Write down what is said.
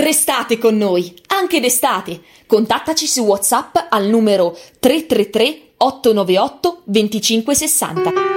Restate con noi, anche d'estate. Contattaci su WhatsApp al numero 333 898 2560.